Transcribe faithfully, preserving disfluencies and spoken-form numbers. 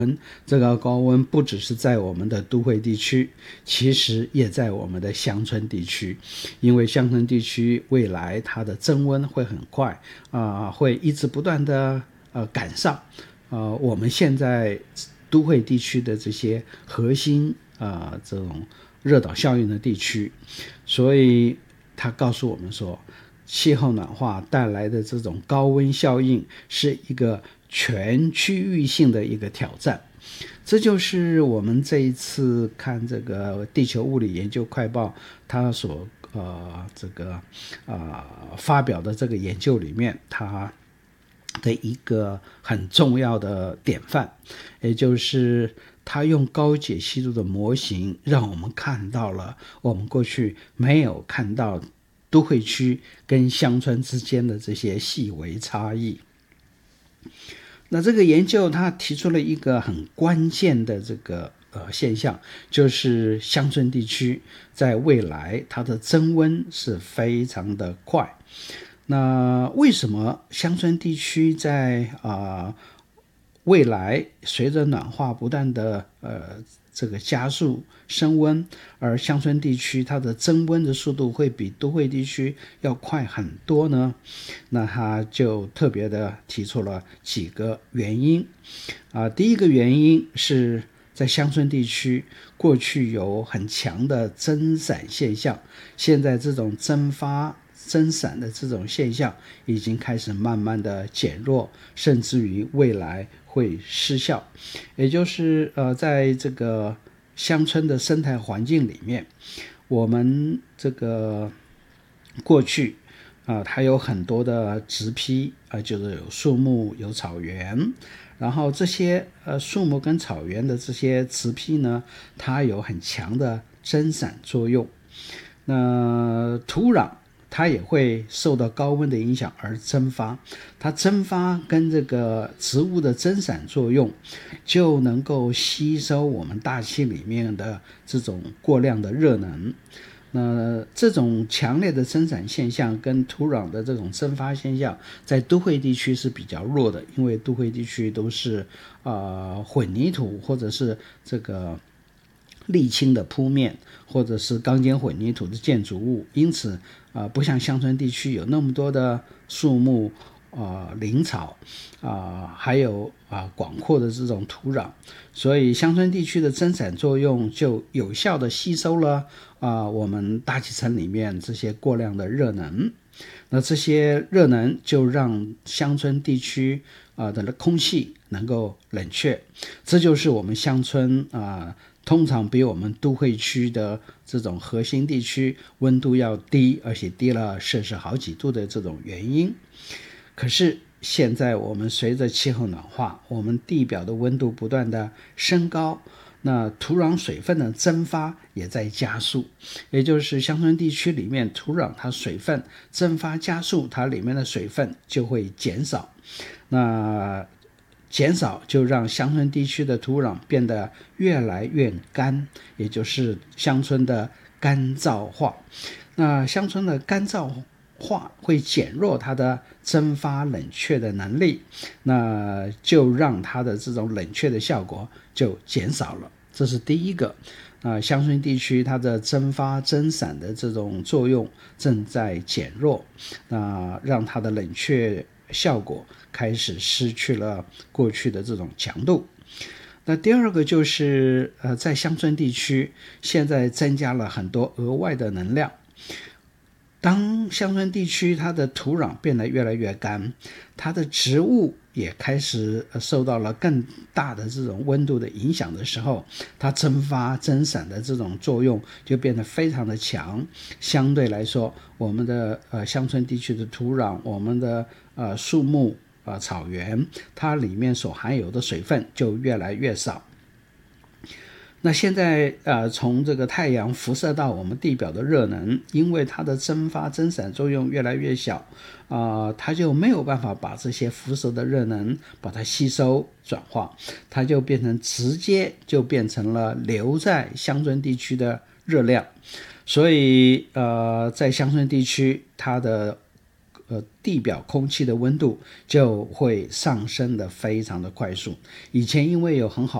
这个高温不只是在我们的都会地区，其实也在我们的乡村地区，因为乡村地区未来它的增温会很快啊、呃，会一直不断的呃赶上呃我们现在都会地区的这些核心啊、呃、这种热岛效应的地区，所以他告诉我们说，气候暖化带来的这种高温效应是一个全区域性的一个挑战。这就是我们这一次看这个地球物理研究快报它所呃这个呃发表的这个研究里面它的一个很重要的典范，也就是它用高解析度的模型让我们看到了我们过去没有看到都会区跟乡村之间的这些细微差异。那这个研究它提出了一个很关键的这个呃现象，就是乡村地区在未来它的增温是非常的快。那为什么乡村地区在啊、呃、未来随着暖化不断的呃这个加速升温，而乡村地区它的增温的速度会比都会地区要快很多呢？那他就特别的提出了几个原因啊、呃。第一个原因是在乡村地区过去有很强的增散现象，现在这种蒸发增散的这种现象已经开始慢慢的减弱，甚至于未来会失效。也就是呃，在这个乡村的生态环境里面，我们这个过去啊、呃，它有很多的植批啊、呃，就是有树木有草原，然后这些呃树木跟草原的这些植批呢，它有很强的增散作用。那土壤它也会受到高温的影响而蒸发，它蒸发跟这个植物的增散作用就能够吸收我们大气里面的这种过量的热能。那这种强烈的增散现象跟土壤的这种蒸发现象在都会地区是比较弱的，因为都会地区都是呃混凝土或者是这个沥青的铺面，或者是钢筋混凝土的建筑物，因此呃不像乡村地区有那么多的树木呃林草啊、呃，还有啊、呃、广阔的这种土壤，所以乡村地区的增散作用就有效的吸收了啊、呃、我们大气层里面这些过量的热能。那这些热能就让乡村地区啊、呃、的空气能够冷却，这就是我们乡村啊、呃通常比我们都会区的这种核心地区温度要低，而且低了摄氏好几度的这种原因。可是现在我们随着气候暖化，我们地表的温度不断的升高，那土壤水分的蒸发也在加速，也就是乡村地区里面土壤它水分蒸发加速，它里面的水分就会减少。那减少就让乡村地区的土壤变得越来越干，也就是乡村的干燥化。那乡村的干燥化会减弱它的蒸发冷却的能力，那就让它的这种冷却的效果就减少了。这是第一个啊、呃，乡村地区它的蒸发蒸散的这种作用正在减弱，那、呃、让它的冷却效果开始失去了过去的这种强度。那第二个就是呃，在乡村地区现在增加了很多额外的能量。当乡村地区它的土壤变得越来越干，它的植物也开始受到了更大的这种温度的影响的时候，它蒸发蒸散的这种作用就变得非常的强。相对来说，我们的呃乡村地区的土壤，我们的呃树木呃草原，它里面所含有的水分就越来越少。那现在呃，从这个太阳辐射到我们地表的热能，因为它的蒸发蒸散作用越来越小啊、呃，它就没有办法把这些辐射的热能把它吸收转化，它就变成直接就变成了留在乡村地区的热量。所以呃，在乡村地区它的呃地表空气的温度就会上升的非常的快速。以前因为有很好